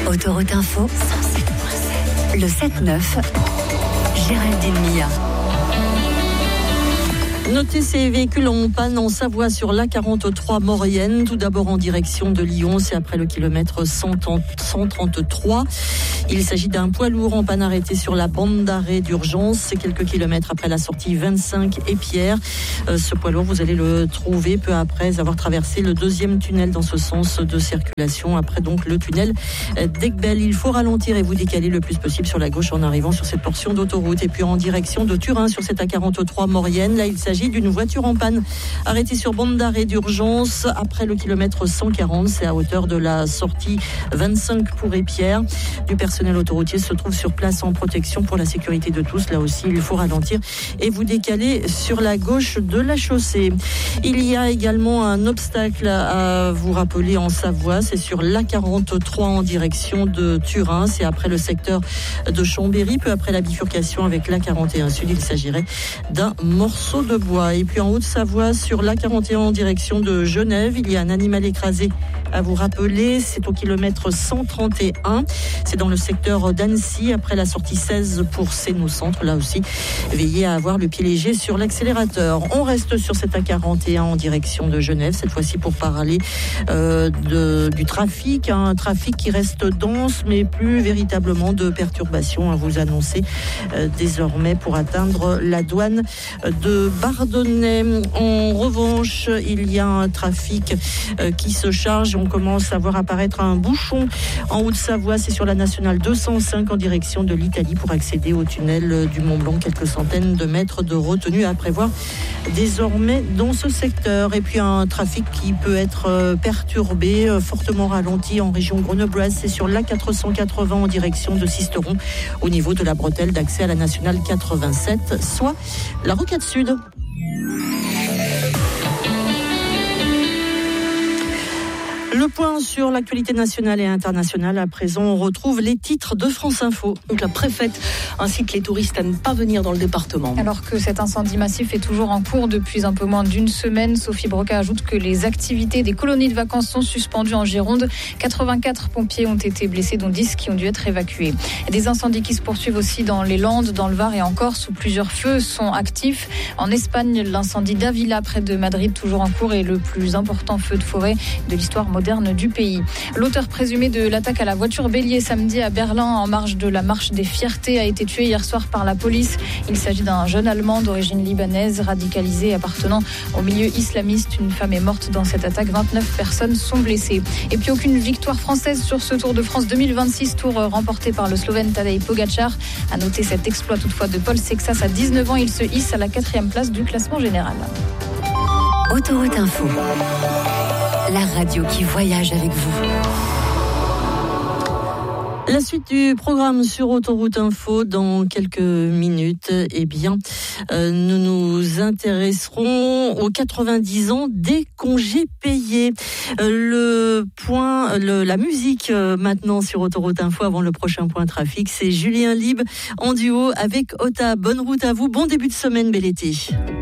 Autoroute Info, le 7-9, Géraldine Mia. Notez ces véhicules en panne en Savoie sur l'A43 Maurienne. Tout d'abord en direction de Lyon, c'est après le kilomètre 133. Il s'agit d'un poids lourd en panne arrêté sur la bande d'arrêt d'urgence. C'est quelques kilomètres après la sortie 25 et Pierre. Ce poids lourd, vous allez le trouver peu après avoir traversé le deuxième tunnel dans ce sens de circulation. Après donc le tunnel d'Aiguebelle. Il faut ralentir et vous décaler le plus possible sur la gauche en arrivant sur cette portion d'autoroute. Et puis en direction de Turin sur cette A43 Maurienne. Là, il s'agit d'une voiture en panne arrêtée sur bande d'arrêt d'urgence après le kilomètre 140. C'est à hauteur de la sortie 25 pour Épierre. Du personnel autoroutier se trouve sur place en protection pour la sécurité de tous. Là aussi, il faut ralentir et vous décaler sur la gauche de la chaussée. Il y a également un obstacle à vous rappeler en Savoie. C'est sur l'A43 en direction de Turin. C'est après le secteur de Chambéry, peu après la bifurcation avec l'A41 Sud. Il s'agirait d'un morceau de bois. Et puis en Haute-Savoie, sur l'A41 en direction de Genève, il y a un animal écrasé à vous rappeler. C'est au kilomètre 131. C'est dans le secteur d'Annecy, après la sortie 16 pour Sénou-Centre. Là aussi, veillez à avoir le pied léger sur l'accélérateur. On reste sur cette A41 en direction de Genève, cette fois-ci pour parler du trafic. Un trafic qui reste dense, mais plus véritablement de perturbations à vous annoncer désormais pour atteindre la douane de Bardonnay. En revanche, il y a un trafic qui se charge. On commence à voir apparaître un bouchon en Haute-Savoie. C'est sur la nationale 205 en direction de l'Italie pour accéder au tunnel du Mont-Blanc. Quelques centaines de mètres de retenue à prévoir désormais dans ce secteur. Et puis un trafic qui peut être perturbé, fortement ralenti en région grenobloise. C'est sur l'A480 en direction de Sisteron au niveau de la bretelle d'accès à la nationale 87, soit la rocade sud. Le point sur l'actualité nationale et internationale. À présent, on retrouve les titres de France Info. Donc la préfète incite les touristes à ne pas venir dans le département. Alors que cet incendie massif est toujours en cours depuis un peu moins d'une semaine, Sophie Broca ajoute que les activités des colonies de vacances sont suspendues en Gironde. 84 pompiers ont été blessés, dont 10 qui ont dû être évacués. Des incendies qui se poursuivent aussi dans les Landes, dans le Var et en Corse, où plusieurs feux sont actifs. En Espagne, l'incendie d'Avila, près de Madrid, toujours en cours, est le plus important feu de forêt de l'histoire moderne du pays. L'auteur présumé de l'attaque à la voiture bélier samedi à Berlin en marge de la marche des fiertés a été tué hier soir par la police. Il s'agit d'un jeune Allemand d'origine libanaise radicalisé appartenant au milieu islamiste. Une femme est morte dans cette attaque, 29 personnes sont blessées. Et puis aucune victoire française sur ce Tour de France 2026, tour remporté par le Slovène Tadej Pogačar. À noter cet exploit toutefois de Paul Sexas à 19 ans, il se hisse à la 4e place du classement général. Autoroute Info, la radio qui voyage avec vous. La suite du programme sur Autoroute Info dans quelques minutes. Eh bien, nous nous intéresserons aux 90 ans des congés payés. La musique maintenant sur Autoroute Info avant le prochain point trafic, c'est Julien Libre en duo avec Ota. Bonne route à vous, bon début de semaine, bel été.